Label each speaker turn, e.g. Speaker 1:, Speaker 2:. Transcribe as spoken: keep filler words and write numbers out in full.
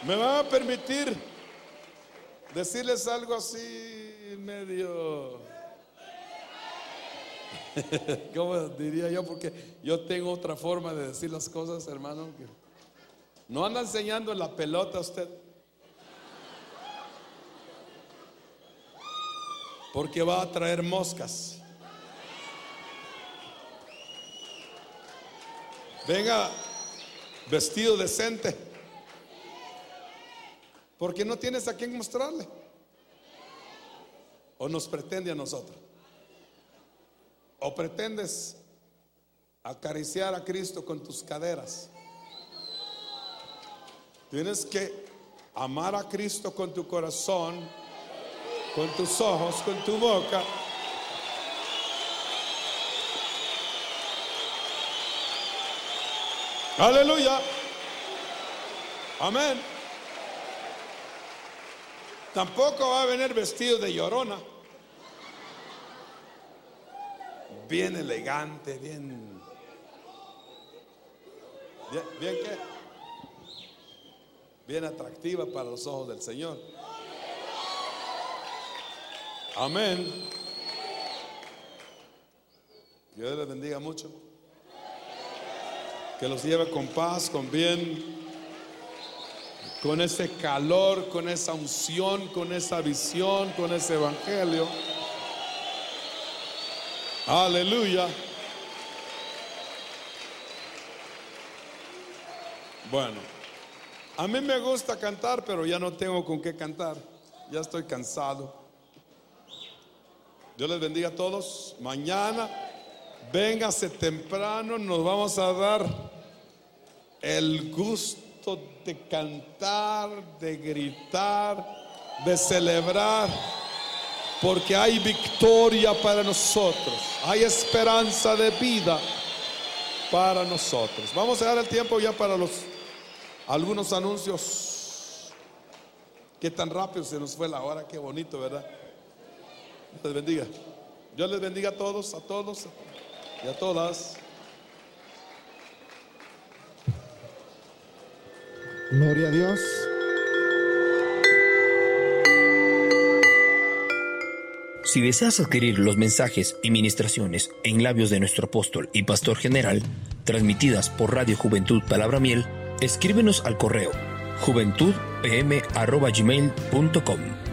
Speaker 1: ¿Me van a permitir decirles algo así medio, ¿cómo diría yo? Porque yo tengo otra forma de decir las cosas, hermano. Que no anda enseñando la pelota a usted, porque va a traer moscas. Venga vestido decente, porque no tienes a quién mostrarle. O nos pretende a nosotros, o pretendes acariciar a Cristo con tus caderas. Tienes que amar a Cristo con tu corazón, con tus ojos, con tu boca. Aleluya. Amén. Tampoco va a venir vestido de llorona, bien elegante, bien, bien, bien qué, bien atractiva para los ojos del Señor. Amén. Dios les bendiga mucho. Que los lleve con paz, con bien, con ese calor, con esa unción, con esa visión, con ese evangelio. Aleluya. Bueno, a mí me gusta cantar, pero ya no tengo con qué cantar. Ya estoy cansado. Dios les bendiga a todos. Mañana véngase temprano, nos vamos a dar el gusto de cantar, de gritar, de celebrar, porque hay victoria para nosotros, hay esperanza de vida para nosotros. Vamos a dar el tiempo ya para los algunos anuncios. Qué tan rápido se nos fue la hora, qué bonito, ¿verdad? Dios les bendiga. Dios les bendiga a todos, a todos y a todas.
Speaker 2: Gloria a Dios.
Speaker 3: Si deseas adquirir los mensajes y ministraciones en labios de nuestro apóstol y pastor general, transmitidas por Radio Juventud Palabra Miel, escríbenos al correo juventud p m arroba gmail punto com.